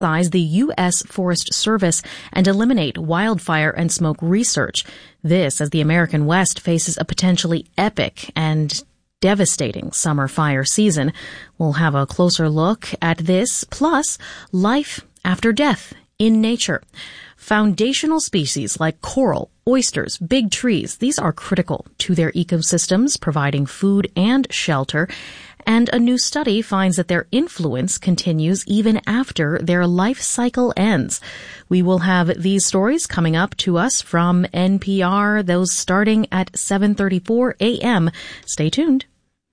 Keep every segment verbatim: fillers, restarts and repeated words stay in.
the U S Forest Service and eliminate wildfire and smoke research. This as the American West faces a potentially epic and devastating summer fire season. We'll have a closer look at this, plus life after death in nature. Foundational species like coral, oysters, big trees, these are critical to their ecosystems, providing food and shelter. And a new study finds that their influence continues even after their life cycle ends. We will have these stories coming up to us from N P R, those starting at seven thirty-four a.m. Stay tuned.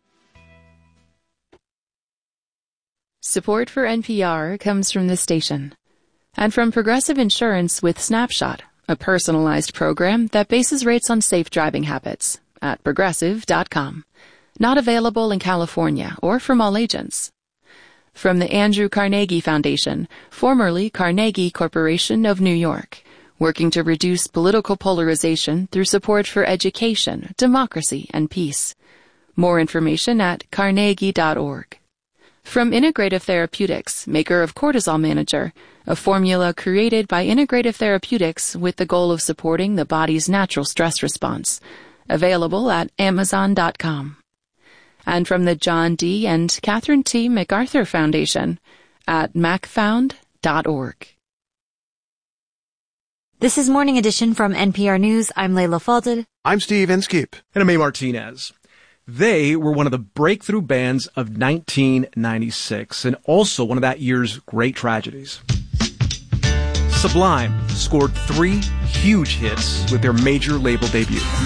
Support for N P R comes from this station and from Progressive Insurance with Snapshot, a personalized program that bases rates on safe driving habits at progressive dot com. Not available in California or from all agents. From the Andrew Carnegie Foundation, formerly Carnegie Corporation of New York, working to reduce political polarization through support for education, democracy, and peace. More information at carnegie dot org. From Integrative Therapeutics, maker of Cortisol Manager, a formula created by Integrative Therapeutics with the goal of supporting the body's natural stress response. Available at amazon dot com. And from the John D. and Catherine T. MacArthur Foundation at mac found dot org. This is Morning Edition from N P R News. I'm Layla Falded. I'm Steve Inskeep. And I'm A. Martinez. They were one of the breakthrough bands of nineteen ninety-six and also one of that year's great tragedies. Sublime scored three huge hits with their major label debut.